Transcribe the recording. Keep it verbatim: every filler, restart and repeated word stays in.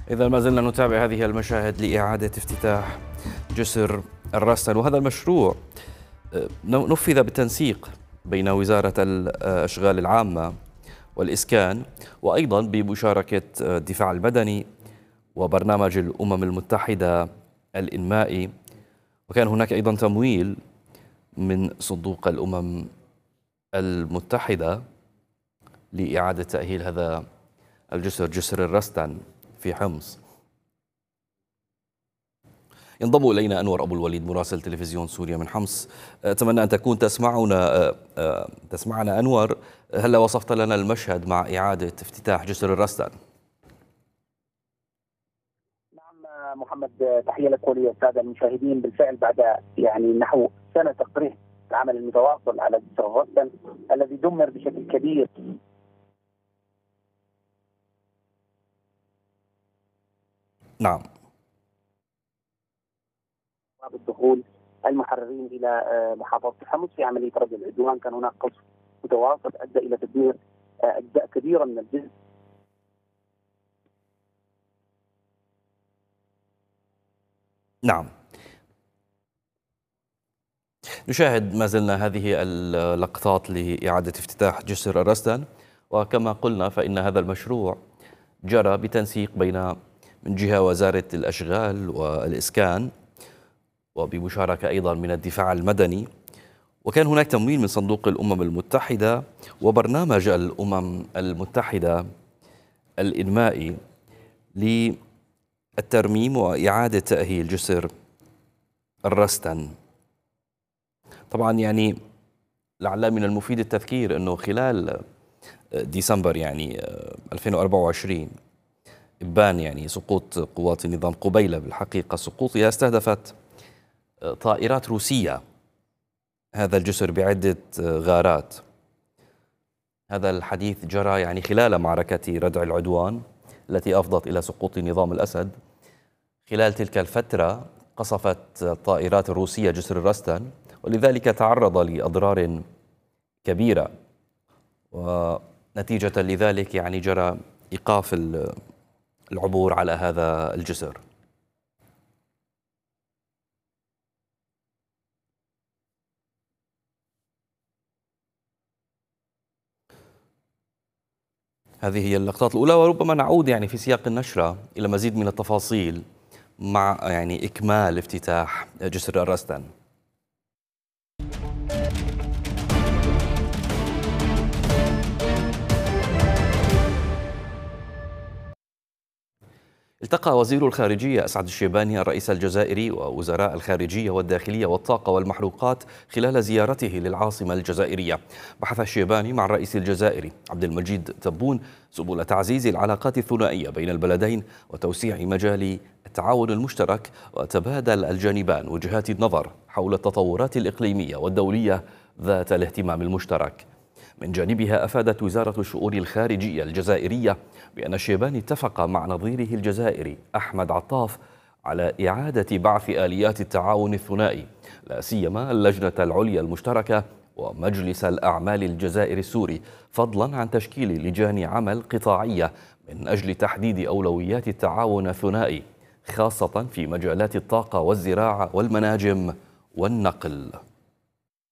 إذا ما زلنا نتابع هذه المشاهد لإعادة افتتاح جسر الرستن، وهذا المشروع نفذ بالتنسيق بين وزارة الأشغال العامة والإسكان وأيضا بمشاركة الدفاع المدني وبرنامج الأمم المتحدة الإنمائي، وكان هناك أيضا تمويل من صندوق الأمم المتحدة لإعادة تأهيل هذا الجسر، جسر الرستن في حمص. ينضم إلينا أنور أبو الوليد مراسل تلفزيون سوريا من حمص. أتمنى أن تكون تسمعنا تسمعنا أنور، هل وصفت لنا المشهد مع إعادة افتتاح جسر الرستن؟ نعم محمد، تحية لك وللسادة المشاهدين. بالفعل بعد يعني نحو سنة تقريبا العمل المتواصل على جسر الرستن الذي دمر بشكل كبير. نعم. بالدخول المحررين الى محافظه حمص في عمليه رد العدوان، كان هناك قصف متواصل ادى الى تدمير اجزاء كبيره من الجسر. نعم. نشاهد ما زلنا هذه اللقطات لإعادة افتتاح جسر الرستن، وكما قلنا فإن هذا المشروع جرى بتنسيق بين من جهة وزارة الأشغال والإسكان وبمشاركة أيضا من الدفاع المدني، وكان هناك تمويل من صندوق الأمم المتحدة وبرنامج الأمم المتحدة الإنمائي للترميم وإعادة تأهيل جسر الرستن. طبعا يعني لعل من المفيد التذكير أنه خلال ديسمبر يعني ألفين وأربعة وعشرين إبان يعني سقوط قوات النظام قبيلة، بالحقيقة سقوطها استهدفت طائرات روسية هذا الجسر بعدة غارات. هذا الحديث جرى يعني خلال معركة ردع العدوان التي أفضت إلى سقوط نظام الأسد. خلال تلك الفترة قصفت الطائرات الروسية جسر الرستن، ولذلك تعرض لأضرار كبيرة، ونتيجة لذلك يعني جرى إيقاف العبور على هذا الجسر. هذه هي اللقطات الأولى، وربما نعود يعني في سياق النشرة إلى مزيد من التفاصيل مع يعني إكمال افتتاح جسر الرستن. التقى وزير الخارجية أسعد الشيباني الرئيس الجزائري ووزراء الخارجية والداخلية والطاقة والمحروقات خلال زيارته للعاصمة الجزائرية. بحث الشيباني مع الرئيس الجزائري عبد المجيد تبون سبل تعزيز العلاقات الثنائية بين البلدين وتوسيع مجال التعاون المشترك، وتبادل الجانبان وجهات النظر حول التطورات الإقليمية والدولية ذات الاهتمام المشترك. من جانبها أفادت وزارة الشؤون الخارجية الجزائرية بأن الشيباني اتفق مع نظيره الجزائري أحمد عطاف على إعادة بعث آليات التعاون الثنائي، لا سيما اللجنة العليا المشتركة ومجلس الأعمال الجزائري السوري، فضلا عن تشكيل لجان عمل قطاعية من أجل تحديد أولويات التعاون الثنائي، خاصة في مجالات الطاقة والزراعة والمناجم والنقل.